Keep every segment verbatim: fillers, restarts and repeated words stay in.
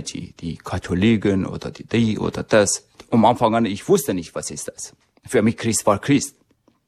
Community, die Katholiken oder die, die oder das. Am Anfang an, ich wusste nicht, was ist das. Für mich Christ war Christ.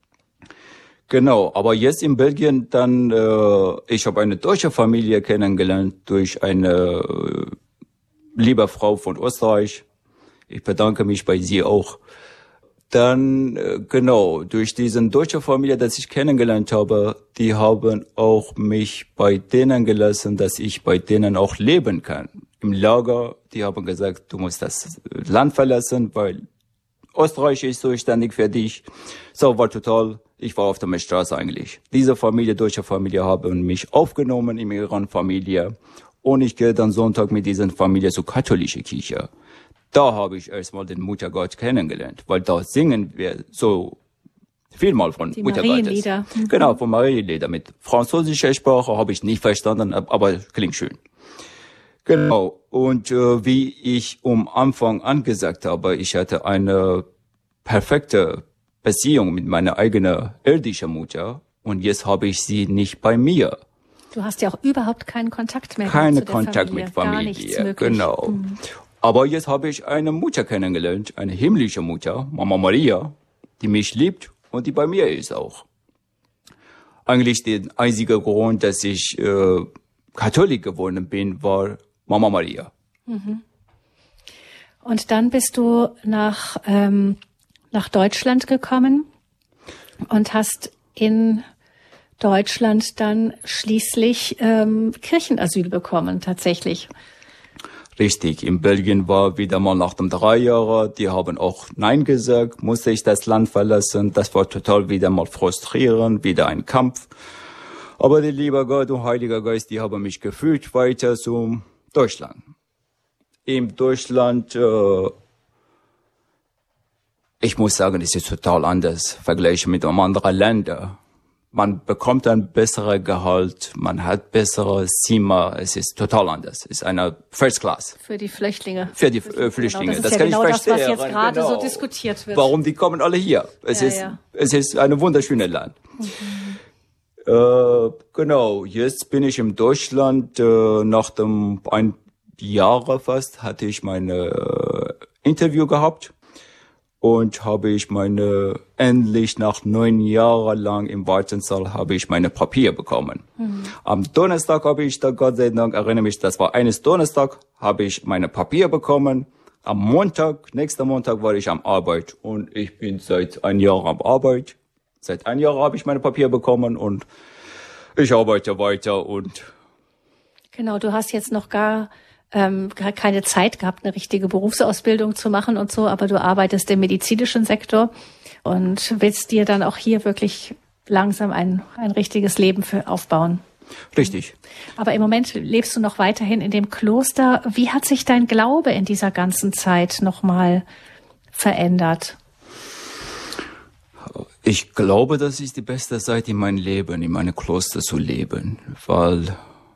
Genau, aber jetzt in Belgien dann, äh, ich habe eine deutsche Familie kennengelernt durch eine äh, liebe Frau von Österreich. Ich bedanke mich bei sie auch. Dann, äh, genau, durch diesen deutsche Familie, das ich kennengelernt habe, die haben auch mich bei denen gelassen, dass ich bei denen auch leben kann. Im Lager, die haben gesagt, du musst das Land verlassen, weil Österreich ist zuständig für dich. So, war total, ich war auf der Straße eigentlich. Diese Familie, deutsche Familie, haben mich aufgenommen in ihrer Familie. Und ich gehe dann Sonntag mit dieser Familie zur katholischen Kirche. Da habe ich erstmal den Muttergott kennengelernt, weil da singen wir so vielmal von die Muttergottes. Marienlieder. Mhm. Genau, von Marienlieder. Mit französischer Sprache habe ich nicht verstanden, aber klingt schön. Genau. Und äh, wie ich am Anfang angesagt habe, ich hatte eine perfekte Beziehung mit meiner eigenen irdischen Mutter und jetzt habe ich sie nicht bei mir. Du hast ja auch überhaupt keinen Kontakt mehr. Keinen zu der Kontakt Familie. mit Familie. Gar nichts möglich. Genau. Mhm. Aber jetzt habe ich eine Mutter kennengelernt, eine himmlische Mutter, Mama Maria, die mich liebt und die bei mir ist auch. Eigentlich der einzige Grund, dass ich äh, Katholik geworden bin, war Mama Maria. Mhm. Und dann bist du nach, ähm, nach Deutschland gekommen und hast in Deutschland dann schließlich ähm, Kirchenasyl bekommen, tatsächlich. Richtig, in Belgien war wieder mal nach den drei Jahren, die haben auch Nein gesagt, musste ich das Land verlassen. Das war total wieder mal frustrierend, wieder ein Kampf. Aber der liebe Gott und Heiliger Geist, die haben mich geführt weiter zum Deutschland. In Deutschland, äh, ich muss sagen, es ist total anders, vergleichen mit anderen Ländern. Man bekommt ein besseres Gehalt, man hat bessere Zimmer, es ist total anders. Es ist eine First Class. Für die Flüchtlinge. Für die äh, Flüchtlinge. Genau, das ist das ja kann genau ich das, verstehen. was jetzt gerade genau. so diskutiert wird. Warum die kommen alle hier? Es Ja, ist, ja. es ist ein wunderschönes Land. Mhm. Äh, genau, jetzt bin ich in Deutschland, äh, nach dem ein Jahr fast hatte ich meine äh, Interview gehabt. Und habe ich meine, endlich nach neun Jahren lang im Wartesaal habe ich meine Papier bekommen. Mhm. Am Donnerstag habe ich da, Gott sei Dank, erinnere mich, das war eines Donnerstag, habe ich meine Papier bekommen. Am Montag, nächsten Montag war ich am Arbeit und ich bin seit ein Jahr am Arbeit. Seit ein Jahr habe ich meine Papier bekommen und ich arbeite weiter und. Genau, du hast jetzt noch gar Ähm, keine Zeit gehabt, eine richtige Berufsausbildung zu machen und so, aber du arbeitest im medizinischen Sektor und willst dir dann auch hier wirklich langsam ein, ein richtiges Leben für aufbauen. Richtig. Aber im Moment lebst du noch weiterhin in dem Kloster. Wie hat sich dein Glaube in dieser ganzen Zeit nochmal verändert? Ich glaube, das ist die beste Zeit in meinem Leben, in meinem Kloster zu leben, weil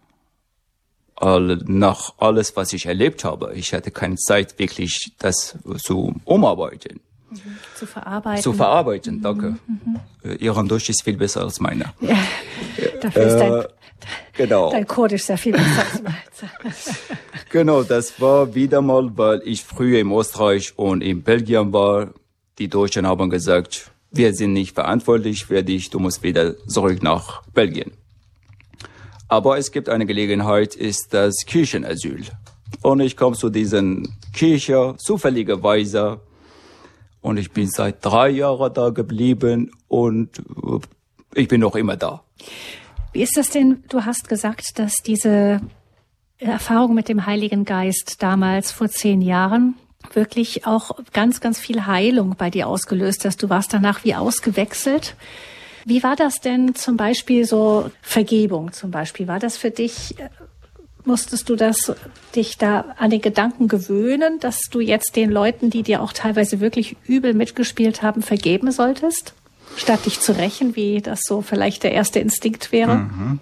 nach alles, was ich erlebt habe, ich hatte keine Zeit, wirklich das zu umarbeiten. Mhm. Zu verarbeiten. Zu verarbeiten, mhm. danke. Mhm. Ihr Deutsch ist viel besser als meiner. Ja, dafür ist dein, äh, genau. dein Kurdisch sehr viel besser als meins. Genau, das war wieder mal, weil ich früher in Österreich und in Belgien war. Die Deutschen haben gesagt, wir sind nicht verantwortlich für dich, du musst wieder zurück nach Belgien. Aber es gibt eine Gelegenheit, ist das Kirchenasyl. Und ich komme zu diesen Kirche zufälligerweise. Und ich bin seit drei Jahren da geblieben und ich bin noch immer da. Wie ist das denn? Du hast gesagt, dass diese Erfahrung mit dem Heiligen Geist damals vor zehn Jahren wirklich auch ganz, ganz viel Heilung bei dir ausgelöst hast. Du warst danach wie ausgewechselt. Wie war das denn zum Beispiel so Vergebung zum Beispiel? War das für dich, musstest du das dich da an den Gedanken gewöhnen, dass du jetzt den Leuten, die dir auch teilweise wirklich übel mitgespielt haben, vergeben solltest? Statt dich zu rächen, wie das so vielleicht der erste Instinkt wäre? Mhm.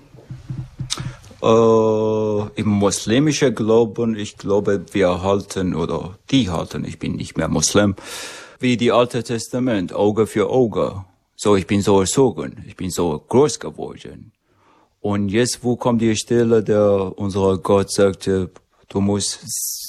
Äh, im muslimischen Glauben, ich glaube, wir halten, oder die halten, ich bin nicht mehr Muslim, wie die Alte Testament, Auge für Auge. So, ich bin so erzogen, ich bin so groß geworden. Und jetzt, wo kommt die Stelle, der unser Gott sagte, du musst